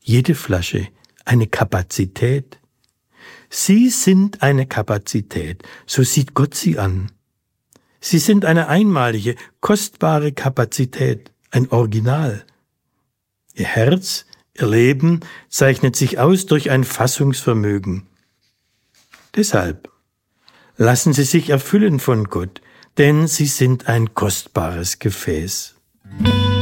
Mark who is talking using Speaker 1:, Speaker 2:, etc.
Speaker 1: jede Flasche eine Kapazität. Sie sind eine Kapazität, so sieht Gott sie an. Sie sind eine einmalige, kostbare Kapazität, ein Original. Ihr Herz, ihr Leben zeichnet sich aus durch ein Fassungsvermögen. Deshalb lassen Sie sich erfüllen von Gott, denn Sie sind ein kostbares Gefäß.